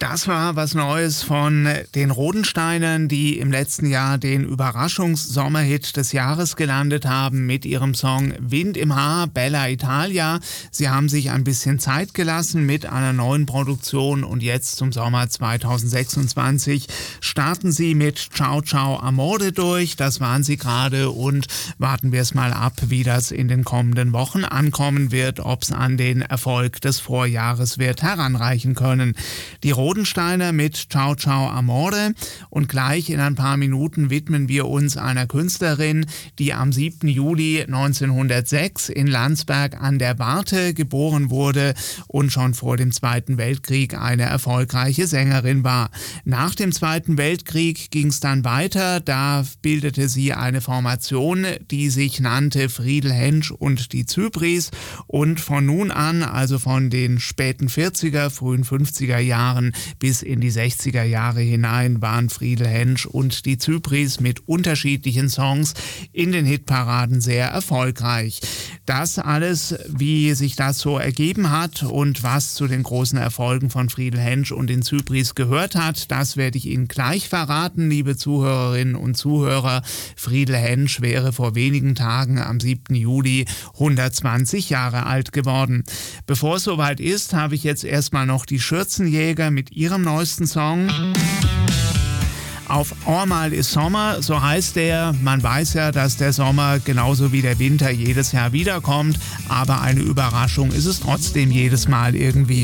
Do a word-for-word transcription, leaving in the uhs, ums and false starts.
Das war was Neues von den Rodensteinern, die im letzten Jahr den Überraschungs-Sommerhit des Jahres gelandet haben mit ihrem Song Wind im Haar, Bella Italia. Sie haben sich ein bisschen Zeit gelassen mit einer neuen Produktion und jetzt zum Sommer zweitausendsechsundzwanzig starten sie mit Ciao Ciao Amore durch. Das waren sie gerade und warten wir es mal ab, wie das in den kommenden Wochen ankommen wird, ob es an den Erfolg des Vorjahres wird heranreichen können. Die Rodensteiner mit Ciao Ciao Amore und gleich in ein paar Minuten widmen wir uns einer Künstlerin, die am siebten Juli neunzehnhundertsechs in Landsberg an der Warthe geboren wurde und schon vor dem Zweiten Weltkrieg eine erfolgreiche Sängerin war. Nach dem Zweiten Weltkrieg ging es dann weiter, da bildete sie eine Formation, die sich nannte Friedel Hensch und die Zypris und von nun an, also von den späten vierziger, frühen fünfziger Jahren bis in die sechziger Jahre hinein waren Friedel Hensch und die Zypris mit unterschiedlichen Songs in den Hitparaden sehr erfolgreich. Das alles, wie sich das so ergeben hat und was zu den großen Erfolgen von Friedel Hensch und den Zypris gehört hat, das werde ich Ihnen gleich verraten, liebe Zuhörerinnen und Zuhörer. Friedel Hensch wäre vor wenigen Tagen am siebten Juli hundertzwanzig Jahre alt geworden. Bevor es soweit ist, habe ich jetzt erstmal noch die Schürzenjäger mit ihrem neuesten Song. Auf Einmal ist Sommer, so heißt der. Man weiß ja, dass der Sommer genauso wie der Winter jedes Jahr wiederkommt, aber eine Überraschung ist es trotzdem jedes Mal irgendwie.